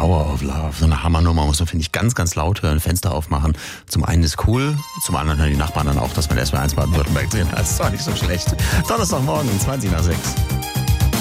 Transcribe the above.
Power of Love. So eine Hammernummer muss man, finde ich, ganz, ganz laut hören, Fenster aufmachen. Zum einen ist cool, zum anderen hören die Nachbarn dann auch, dass man erstmal eins Baden-Württemberg drin hat. Das ist doch nicht so schlecht. Donnerstagmorgen, 20 nach 6.